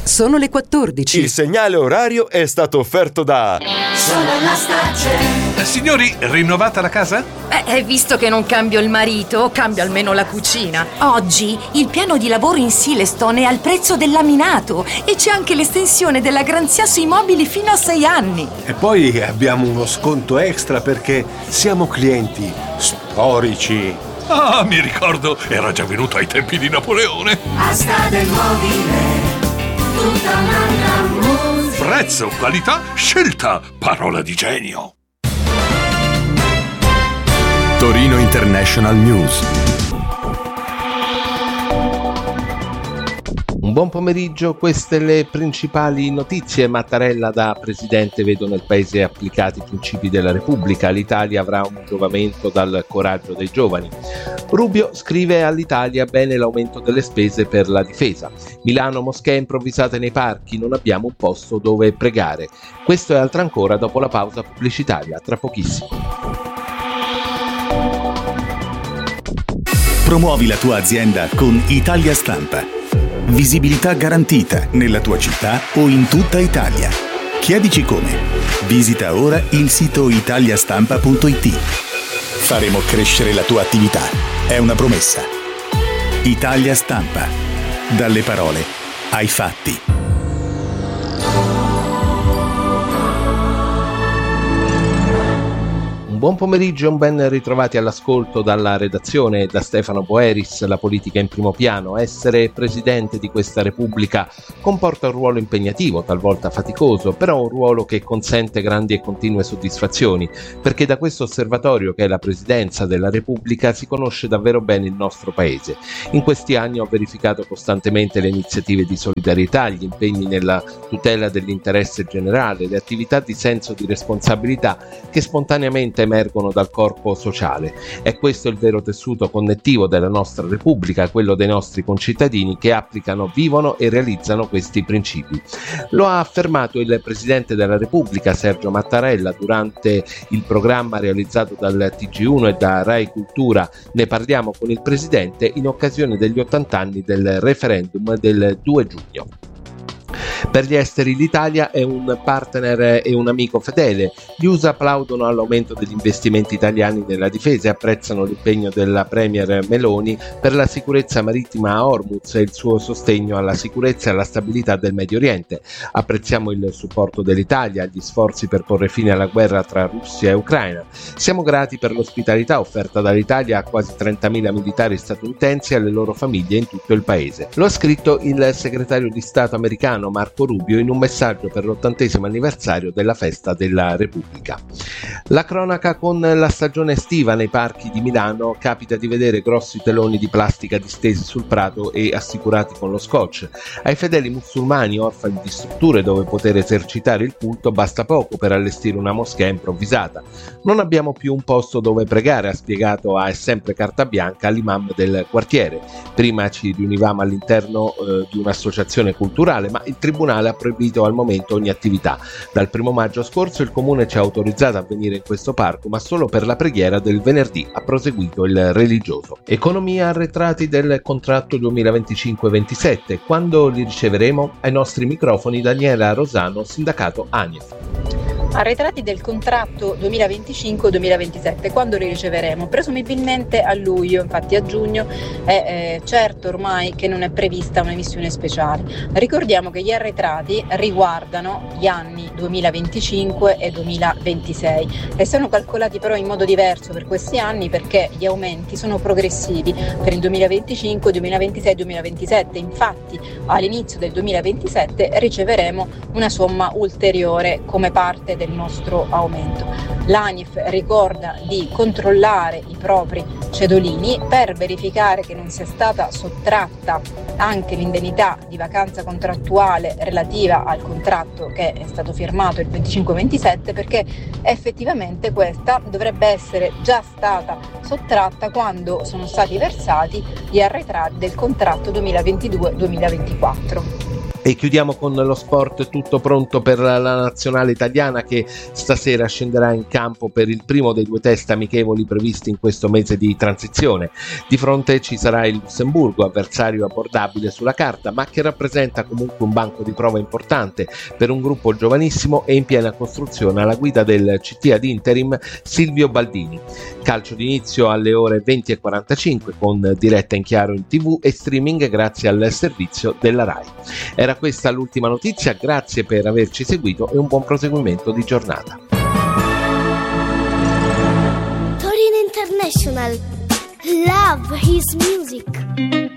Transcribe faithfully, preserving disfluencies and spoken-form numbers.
Sono le quattordici. Il segnale orario è stato offerto da Sono la Starcel. Signori, rinnovata la casa? Eh, visto che non cambio il marito, cambio almeno la cucina. Oggi il piano di lavoro in Silestone è al prezzo del laminato e c'è anche l'estensione della garanzia sui mobili fino a sei anni. E poi abbiamo uno sconto extra perché siamo clienti storici. Ah, mi ricordo, era già venuto ai tempi di Napoleone. Asta del mobile, tutta un'altra musica. Prezzo, qualità, scelta, parola di genio. Torino International News. Un buon pomeriggio, queste le principali notizie. Mattarella da presidente vedo nel paese applicati i principi della Repubblica. L'Italia avrà un giovamento dal coraggio dei giovani. Rubio scrive all'Italia bene l'aumento delle spese per la difesa. Milano, moschee improvvisate nei parchi, non abbiamo un posto dove pregare. Questo e altro ancora dopo la pausa pubblicitaria, tra pochissimo. Promuovi la tua azienda con Italia Stampa. Visibilità garantita nella tua città o in tutta Italia. Chiedici come. Visita ora il sito italiastampa punto it. Faremo crescere la tua attività. È una promessa. Italia Stampa. Dalle parole ai fatti. Buon pomeriggio e un ben ritrovati all'ascolto dalla redazione e da Stefano Boeris. La politica in primo piano. Essere presidente di questa Repubblica comporta un ruolo impegnativo, talvolta faticoso, però un ruolo che consente grandi e continue soddisfazioni, perché da questo osservatorio che è la presidenza della Repubblica si conosce davvero bene il nostro paese. In questi anni ho verificato costantemente le iniziative di solidarietà, gli impegni nella tutela dell'interesse generale, le attività di senso di responsabilità che spontaneamente emergono dal corpo sociale. È questo il vero tessuto connettivo della nostra Repubblica, quello dei nostri concittadini che applicano, vivono e realizzano questi principi. Lo ha affermato il Presidente della Repubblica Sergio Mattarella durante il programma realizzato dal T G uno e da Rai Cultura. Ne parliamo con il Presidente in occasione degli ottanta anni del referendum del due giugno. Per gli esteri l'Italia è un partner e un amico fedele. Gli U S A applaudono all'aumento degli investimenti italiani nella difesa e apprezzano l'impegno della Premier Meloni per la sicurezza marittima a Hormuz e il suo sostegno alla sicurezza e alla stabilità del Medio Oriente. Apprezziamo il supporto dell'Italia agli sforzi per porre fine alla guerra tra Russia e Ucraina. Siamo grati per l'ospitalità offerta dall'Italia a quasi trentamila militari statunitensi e alle loro famiglie in tutto il paese. Lo ha scritto il segretario di Stato americano Marco Rubio in un messaggio per l'ottantesimo anniversario della festa della Repubblica. La cronaca con la stagione estiva nei parchi di Milano. Capita di vedere grossi teloni di plastica distesi sul prato e assicurati con lo scotch. Ai fedeli musulmani orfani di strutture dove poter esercitare il culto basta poco per allestire una moschea improvvisata. Non abbiamo più un posto dove pregare, ha spiegato a È sempre carta bianca l'imam del quartiere. Prima ci riunivamo all'interno eh, di un'associazione culturale, ma il Tribunale ha proibito al momento ogni attività. Dal primo maggio scorso il Comune ci ha autorizzato a venire in questo parco, ma solo per la preghiera del venerdì, ha proseguito il religioso. Economia, arretrati del contratto duemilaventicinque ventisette. Quando li riceveremo? Ai nostri microfoni Daniela Rosano, sindacato ANIEF. Arretrati del contratto duemilaventicinque duemilaventisette, quando li riceveremo? Presumibilmente a luglio, infatti a giugno è eh, certo ormai che non è prevista un'emissione speciale. Ricordiamo che gli arretrati riguardano gli anni duemilaventicinque e duemilaventisei e sono calcolati però in modo diverso per questi anni perché gli aumenti sono progressivi per il duemilaventicinque, duemilaventisei, duemilaventisette. Infatti all'inizio del duemilaventisette riceveremo una somma ulteriore come parte del nostro aumento. L'ANIEF ricorda di controllare i propri cedolini per verificare che non sia stata sottratta anche l'indennità di vacanza contrattuale relativa al contratto che è stato firmato il venticinque ventisette, perché effettivamente questa dovrebbe essere già stata sottratta quando sono stati versati gli arretrati del contratto duemilaventidue duemilaventiquattro. E chiudiamo con lo sport, tutto pronto per la nazionale italiana che stasera scenderà in campo per il primo dei due test amichevoli previsti in questo mese di transizione. Di fronte ci sarà il Lussemburgo, avversario abbordabile sulla carta, ma che rappresenta comunque un banco di prova importante per un gruppo giovanissimo e in piena costruzione alla guida del C T ad interim Silvio Baldini. Calcio d'inizio alle ore venti e quarantacinque con diretta in chiaro in tivù e streaming grazie al servizio della Rai. Era questa l'ultima notizia, grazie per averci seguito e un buon proseguimento di giornata. Torino International, love his music.